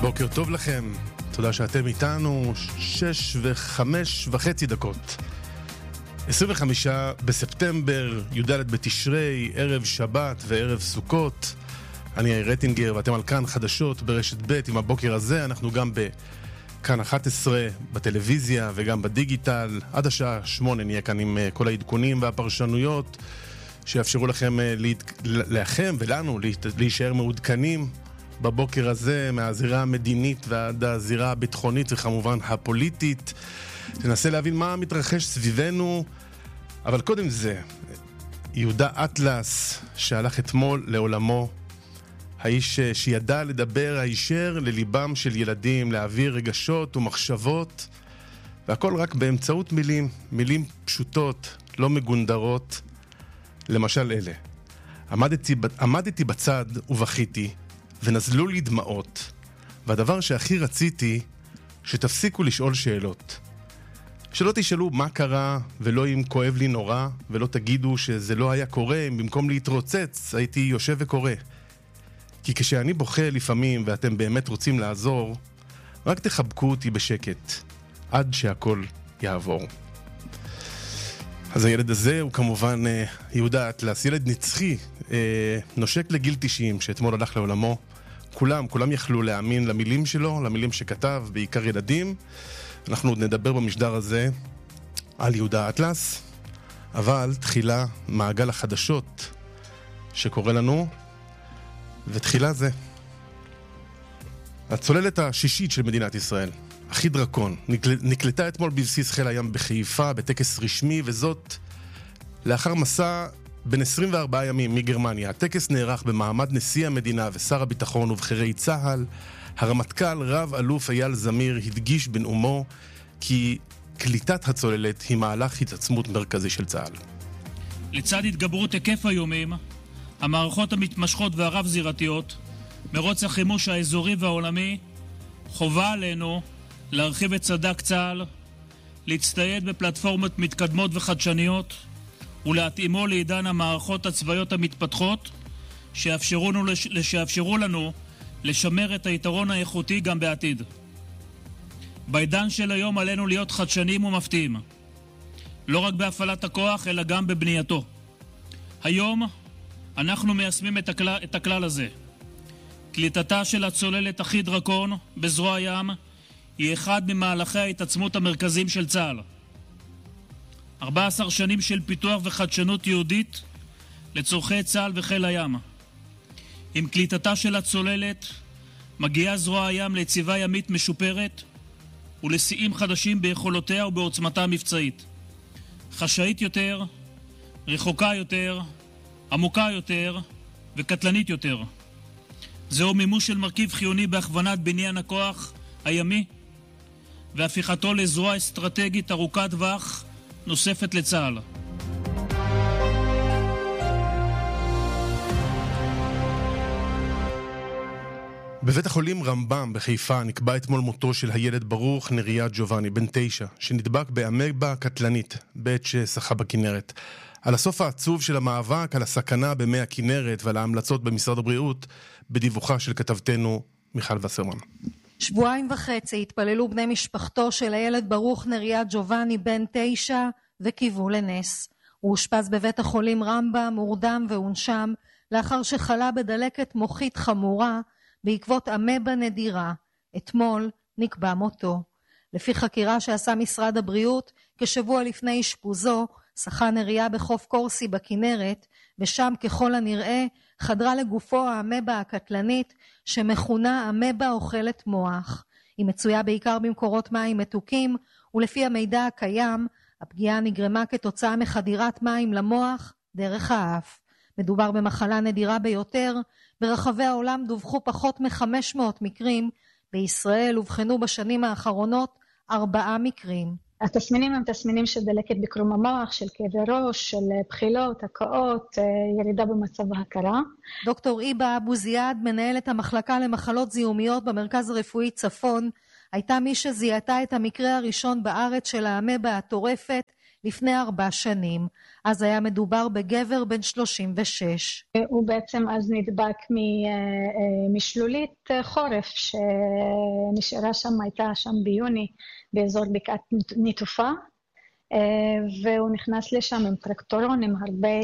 בוקר טוב לכם, תודה שאתם איתנו. 6:05 25 בספטמבר, י"ד בתשרי, ערב שבת וערב סוכות. אני יאיר רטינגר ואתם על כאן חדשות ברשת ב' עם הבוקר הזה. אנחנו גם בכאן 11 בטלוויזיה וגם בדיגיטל. עד השעה 8 נהיה כאן עם כל העדכונים והפרשנויות שיאפשרו לכם ולנו להישאר מעודכנים בבוקר הזה, מהזירה המדינית ועד הזירה הביטחונית וכמובן הפוליטית. ננסה להבין מה מתרחש סביבנו, אבל קודם זה, יהודה אטלס שהלך אתמול לעולמו, האיש שידע לדבר הישר לליבם של ילדים, להעביר רגשות ומחשבות, והכל רק באמצעות מילים פשוטות, לא מגונדרות. למשל אלה: עמדתי בצד ובכיתי ונזלו לי דמעות, והדבר שהכי רציתי שתפסיקו לשאול שאלות. שלא תשאלו מה קרה ולא אם כואב לי נורא, ולא תגידו שזה לא היה קורה, אם במקום להתרוצץ הייתי יושב וקורא. כי כשאני בוכה לפעמים ואתם באמת רוצים לעזור, רק תחבקו אותי בשקט עד שהכל יעבור. אז הילד הזה הוא כמובן יהודה אטלס, ילד נצחי, נושק לגיל 90 שאתמול הלך לעולמו. כולם יכלו להאמין למילים שלו, למילים שכתב, בעיקר ילדים. אנחנו עוד נדבר במשדר הזה על יהודה אטלס, אבל תחילה מעגל החדשות שקורה לנו, ותחילה זה הצוללת השישית של מדינת ישראל, אחי דרקון, נקלטה אתמול בבסיס חיל הים בחיפה בטקס רשמי, וזאת לאחר מסע בין 24 ימים מגרמניה. הטקס נערך במעמד נשיא המדינה ושר הביטחון ובכירי צה"ל. הרמטכ"ל רב אלוף אייל זמיר הדגיש בנאומו כי קליטת הצוללת היא מהלך התעצמות מרכזי של צה"ל. לצד התגברות היקף האיומים, המערכות המתמשכות והרב זירתיות, מרוץ החימוש האזורי והעולמי, חובה עלינו להרחיב את סד"כ צה"ל, להצטייד בפלטפורמות מתקדמות וחדשניות ולהתאימו לעידן המערכות הצבאיות המתפתחות שיאפשרו לנו לשמר את היתרון האיכותי גם בעתיד. בעידן של היום עלינו להיות חדשניים ומפתיעים, לא רק בהפעלת הכוח אלא גם בבנייתו. היום אנחנו מיישמים את הכלל הזה. קליטתה של הצוללת אחי דרקון בזרוע הים היא אחד ממהלכי ההתעצמות המרכזיים של צה"ל. 14 שנים של פיתוח וחדשנות יהודית לצורכי צה"ל וחיל הים. עם קליטתה של הצוללת מגיעה זרוע הים ליציבה ימית משופרת ולשיאים חדשים ביכולותיה ובעוצמתה המבצעית. חשאית יותר, רחוקה יותר, עמוקה יותר וקטלנית יותר. זהו מימוש של מרכיב חיוני בהכוונת בניין הכוח הימי והפיכתו לזרוע אסטרטגית ארוכת טווח נוספת לצה"ל. בבית החולים רמב"ם בחיפה נקבע אתמול מותו של הילד ברוך נריה ג'ובאני, בן 9, שנדבק באמבה קטלנית בעת ששחה בכנרת. על הסוף העצוב של המאבק, על הסכנה במי הכנרת ועל ההמלצות במשרד הבריאות, בדיווחה של כתבתנו מיכל וסרמן. 2.5 שבועות התפללו בני משפחתו של הילד ברוך נריה ג'ובאני בן 9 וקיוו לנס. הוא אושפז בבית החולים רמב"ם, מורדם והונשם לאחר שחלה בדלקת מוחית חמורה בעקבות אמבה נדירה. אתמול נקבע מותו. לפי חקירה שעשה משרד הבריאות, כשבוע לפני אשפוזו שחה נריה בחוף קורסי בכנרת, ושם ככל הנראה חדרה לגופו האמבה הקטלנית שמכונה אמבה אוכלת מוח. היא מצויה בעיקר במקורות מים מתוקים, ולפי המידע הקיים הפגיעה נגרמה כתוצאה מחדירת מים למוח דרך האף. מדובר במחלה נדירה ביותר, ברחבי העולם דווחו פחות מ-500 מקרים, בישראל הובחנו בשנים האחרונות 4 מקרים. התסמינים הם תסמינים של דלקת בקרום המוח, של כאבי ראש, של בחילות, הקאות, ירידה במצב ההכרה. דוקטור איבה אבו זיאד, מנהלת המחלקה למחלות זיהומיות במרכז הרפואי צפון, הייתה מי שזיהתה את המקרה הראשון בארץ של האמבה הטורפת לפני 4 שנים. אז היה מדובר בגבר בן 36. הוא בעצם אז נדבק משלולית חורף שנשארה שם, הייתה שם ביוני באזור בקעת נטופה, והוא נכנס לשם עם טרקטורון, עם הרבה,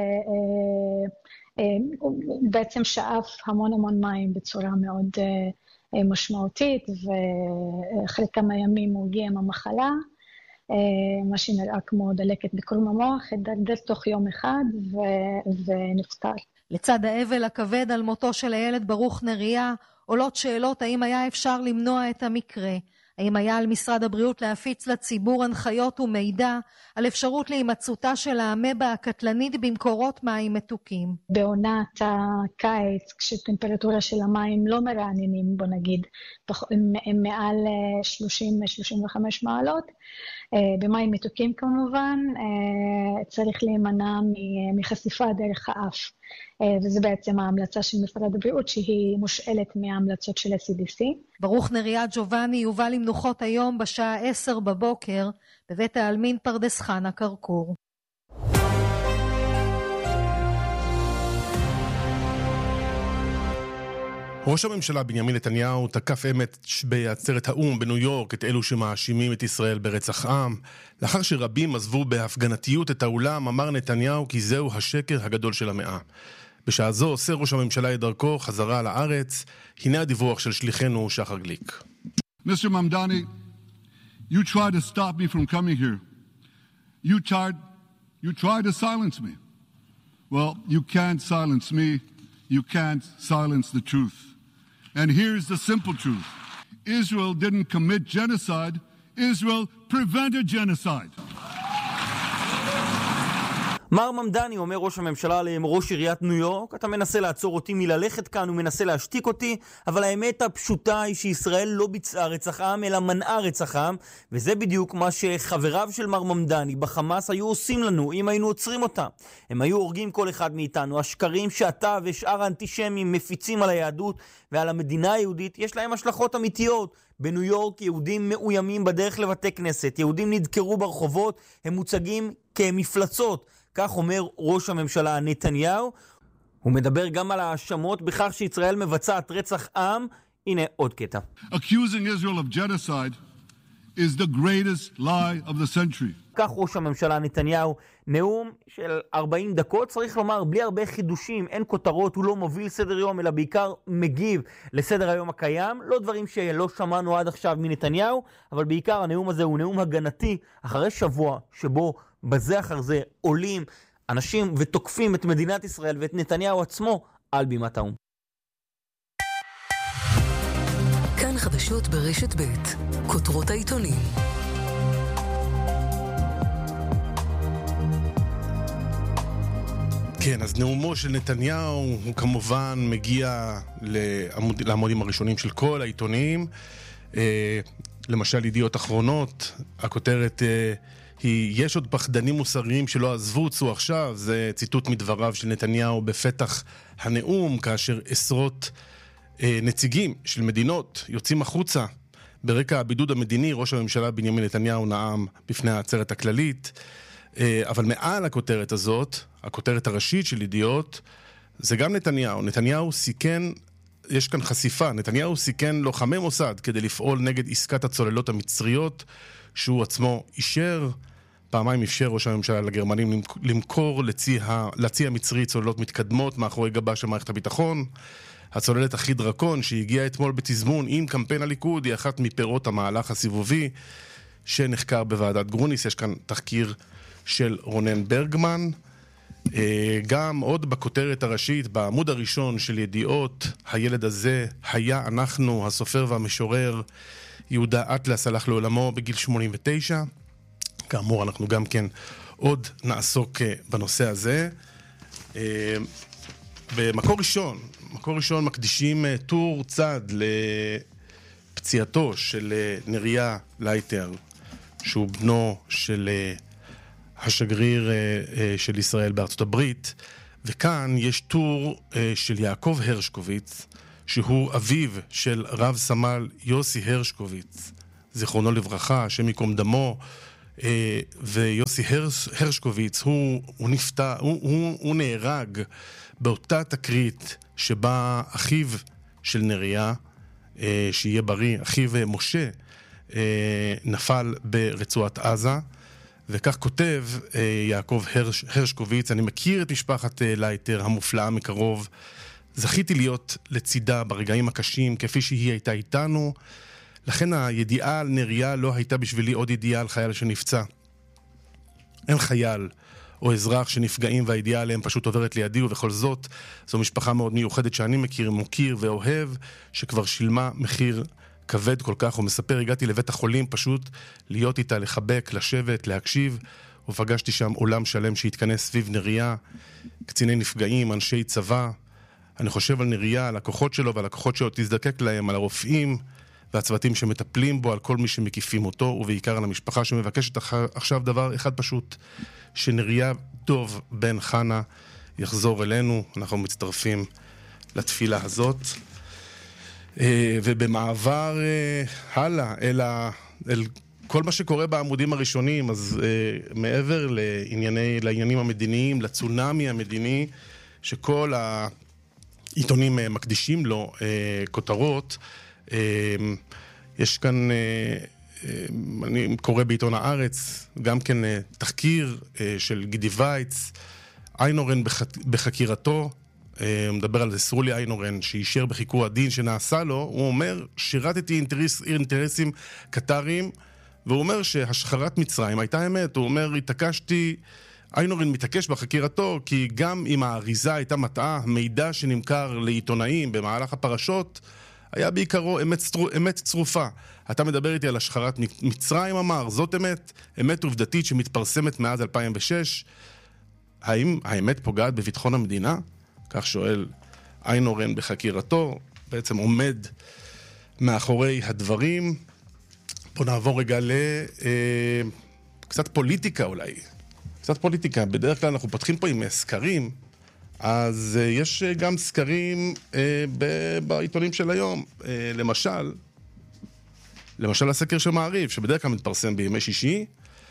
הוא בעצם שאף המון מים בצורה מאוד משמעותית, ואחרי כמה ימים הוא הגיע עם המחלה, מה שנראה כמו דלקת בקרום המוח, התדרדר תוך יום אחד ונפטר. לצד האבל הכבד על מותו של הילד ברוך נריה, עולות שאלות האם היה אפשר למנוע את המקרה. האם היה על משרד הבריאות להפיץ לציבור הנחיות ומידע על אפשרות להימצאותה של האמבה הקטלנית במקורות מים מתוקים? בעונת הקיץ, כשטמפרטורה של המים לא מרעננים, בוא נגיד, הם מעל 30-35 מעלות, במים מתוקים כמובן, צריך להימנע מחשיפה דרך האף. וזה בעצם ההמלצה של משרד הבריאות, שהיא מושאלת מההמלצות של ה-CDC. ברוך נריה ג'ובאני יובא למנוחות היום בשעה 10 בבוקר בבית העלמין פרדס חנה כרכור. ראש הממשלה בנימין נתניהו תקף אמש בעצרת האו"ם בניו יורק את אלו שמאשימים את ישראל ברצח עם. לאחר שרבים עזבו בהפגנתיות את האולם, אמר נתניהו כי זהו השקר הגדול של המאה. בשעה זו עושה ראש הממשלה את דרכו חזרה לארץ. הנה הדיווח של שליחנו שחר גליק. Mr. Mamdani, you tried to stop me from coming here. You tried to silence me. Well, you can't silence me. You can't silence the truth. And here's the simple truth. Israel didn't commit genocide. Israel prevented genocide. מר ממדני, אומר ראש הממשלה לראש עיריית ניו יורק, אתה מנסה לעצור אותי מללכת כאן, הוא מנסה להשתיק אותי, אבל האמת הפשוטה היא שישראל לא ביצעה רצח עם, אלא מנעה רצח עם, וזה בדיוק מה שחבריו של מר ממדני בחמאס היו עושים לנו, אם היינו עוצרים אותם. הם היו הורגים כל אחד מאיתנו. השקרים שאתה ושאר האנטישמים מפיצים על היהדות ועל המדינה היהודית, יש להם השלכות אמיתיות. בניו יורק יהודים מאוימים בדרך לבתי כנסת, יהודים נדקרו ברחובות, הם מוצגים כמפלצות. כך אומר ראש הממשלה נתניהו. הוא מדבר גם על האשמות בכך שישראל מבצעת רצח עם. הנה עוד קטע. Accusing Israel of genocide is the greatest lie of the century. כך ראש הממשלה נתניהו, נאום של 40 דקות, צריך לומר בלי הרבה חידושים, אין כותרות, הוא לא מוביל סדר יום, אלא בעיקר מגיב לסדר היום הקיים, לא דברים שלא שמענו עד עכשיו מנתניהו, אבל בעיקר הנאום הזה הוא נאום הגנתי, אחרי שבוע שבו בזה אחר זה עולים אנשים ותוקפים את מדינת ישראל ואת נתניהו עצמו על בימת האו"ם. כאן חדשות ברשת ב', כותרות העיתונים. כן, אז נאומו של נתניהו הוא כמובן מגיע לעמודים הראשונים של כל העיתונים. למשל ידיעות אחרונות, הכותרת היא יש עוד פחדנים מוסריים שלא עזבו צאו עכשיו. זה ציטוט מדבריו של נתניהו בפתח הנאום, כאשר עשרות נציגים של מדינות יוצאים החוצה. ברקע הבידוד המדיני ראש הממשלה בנימין נתניהו נאם בפני העצרת הכללית, אבל מעל הכותרת הזאת, הכותרת הראשית של ידיעות, זה גם נתניהו. נתניהו סיכן, יש כאן חשיפה, נתניהו סיכן לוחמי מוסד כדי לפעול נגד עסקת הצוללות המצריות שהוא עצמו אישר. פעמיים אפשר ראש הממשלה לגרמנים למכור לצי המצרי צוללות מתקדמות מאחורי גבה של מערכת הביטחון. הצוללת הכי דרקון שהגיעה אתמול בתזמון עם קמפיין הליכוד היא אחת מפירות המהלך הסיבובי שנחקר בוועדת גרוניס. יש כאן תחקיר של רונן ברגמן. גם עוד בכותרת הראשית, בעמוד הראשון של ידיעות, הילד הזה היה אנחנו, הסופר והמשורר יהודה אטלס הלך לעולמו בגיל 89. כאמור, אנחנו גם כן עוד נעסוק בנושא הזה. במקור ראשון מקדישים טור צד לפציעתו של נריה לייטר, שהוא בנו של השגריר של ישראל בארצות הברית, וכאן יש טור של יעקב הרשקוביץ, שהוא אביו של רב סמל יוסי הרשקוביץ, זיכרונו לברכה, השם ייקום דמו, ויוסי הרשקוביץ, הוא נפטר, הוא נהרג באותה תקרית שבה אחיו של נריה, שיהיה בריא, אחיו משה, נפל ברצועת עזה, וכך כותב יעקב הרשקוביץ, אני מכיר את משפחת לייטר המופלאה מקרוב, זכיתי להיות לצידה ברגעים הקשים כפי שהיא הייתה איתנו, לכן הידיעה על נריה לא הייתה בשבילי עוד ידיעה על חייל שנפצע. אין חייל או אזרח שנפגעים והידיעה עליהם פשוט עוברת לידי, ובכל זאת זו משפחה מאוד מיוחדת שאני מכיר, מוקיר ואוהב, שכבר שילמה מחיר כבד כל כך. הוא מספר, הגעתי לבית החולים פשוט להיות איתה, לחבק, לשבת, להקשיב, ופגשתי שם עולם שלם שהתכנס סביב נריה, קציני נפגעים, אנשי צבא. אני חושב על נריה, על הכוחות שלו ועל הכוחות שלו תזדקק להם, על הרופאים והצוותים שמטפלים בו, על כל מי שמקיפים אותו, ובעיקר על המשפחה שמבקשת עכשיו דבר אחד פשוט, שנריה דוב בן חנה יחזור אלינו. אנחנו מצטרפים לתפילה הזאת. ובמעבר הלאה אל כל מה שקורה בעמודים הראשונים, אז מעבר לעניינים המדיניים, לצונאמי המדיני, שכל העיתונים מקדישים לו כותרות, יש כאן, אני קורא בעיתון הארץ, גם כן תחקיר של גידי וייץ, איינורן בחקירתו, מדבר על זה סרולי איינורן, שישר בחיקור הדין שנעשה לו, הוא אומר, שירתתי אינטרסים קטריים, והוא אומר שהשחרת מצרים הייתה אמת, הוא אומר, התעקשתי, איינורן מתעקש בחקירתו, כי גם אם האריזה הייתה מטעה, מידע שנמכר לעיתונאים במהלך הפרשות, היה בעיקרו אמת צרופה. אתה מדבר איתי על השחרת מצרים, אמר, זאת אמת עובדתית שמתפרסמת מאז 2006. האם האמת פוגעת בביטחון המדינה? כך שואל איינורן בחקירתו, בעצם עומד מאחורי הדברים. בוא נעבור רגע קצת פוליטיקה אולי. קצת פוליטיקה. בדרך כלל אנחנו פותחים פה עם סקרים, אז יש גם סקרים בעיתונים של היום. למשל הסקר של מעריב, שבדרך כלל מתפרסם בימי שישי.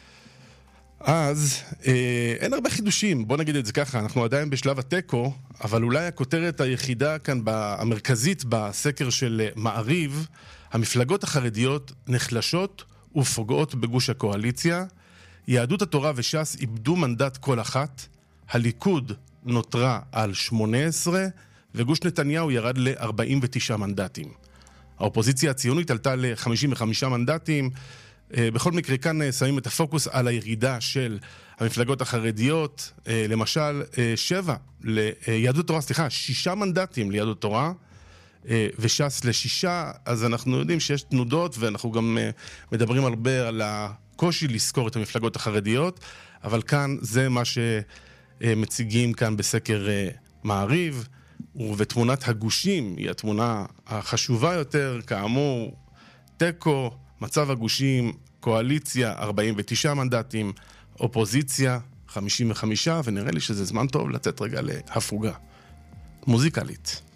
אז אין הרבה חידושים, בוא נגיד את זה ככה, אנחנו עדיין בשלב הטקו, אבל אולי הכותרת היחידה כאן המרכזית בסקר של מעריב, המפלגות החרדיות נחלשות ופוגעות בגוש הקואליציה, יהדות התורה וש"ס איבדו מנדט כל אחת, הליכוד נותרה על 18, וגוש נתניהו ירד ל-49 מנדטים. האופוזיציה הציונית עלתה ל-55 מנדטים, בכל מקרה כאן שמים את הפוקוס על הירידה של המפלגות החרדיות, למשל 6 מנדטים ליהדות תורה, וש"ס ל6, אז אנחנו יודעים שיש תנודות, ואנחנו גם מדברים הרבה על הקושי לזכור את המפלגות החרדיות, אבל כאן זה מה שמציגים כאן בסקר מעריב, ובתמונת הגושים היא התמונה החשובה יותר, כאמור, טקו, מצב הגושים, קואליציה 49 מנדטים, אופוזיציה 55, ונראה לי שזה זמן טוב לצאת רגע להפוגה מוזיקלית.